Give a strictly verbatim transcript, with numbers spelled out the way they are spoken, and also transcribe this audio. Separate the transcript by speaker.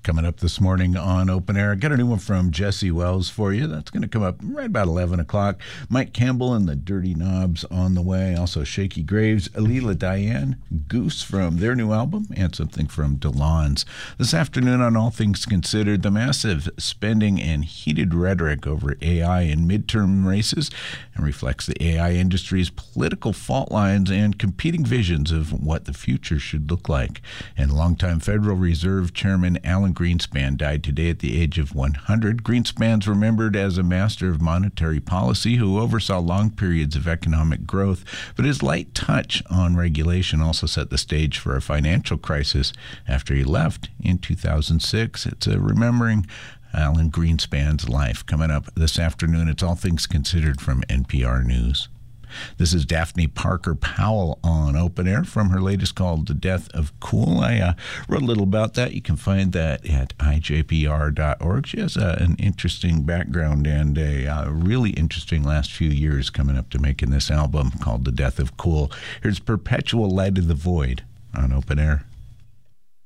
Speaker 1: coming up this morning on Open Air. I got a new one from Jesse Wells for you. That's going to come up right about eleven o'clock. Mike Campbell and the Dirty Knobs on the way. Also Shaky Graves, Alila Diane, Goose from their new album, and something from DeLon's. This afternoon on All Things Considered, the massive spending and heated rhetoric over A I in midterm races and reflects the A I industry's political fault lines and competing visions of what the future should look like. And longtime Federal Reserve Chairman Alan Greenspan died today at the age of one hundred. Greenspan's remembered as a master of monetary policy who oversaw long periods of economic growth, but his light touch on regulation also set the stage for a financial crisis after he left in two thousand six. It's a remembering Alan Greenspan's life. Coming up this afternoon, it's All Things Considered from N P R News. This is Daphne Parker Powell on Open Air from her latest called The Death of Cool. I uh, wrote a little about that. You can find that at I J P R dot org. She has uh, an interesting background and a uh, really interesting last few years coming up to making this album called The Death of Cool. Here's Perpetual Light of the Void on Open Air.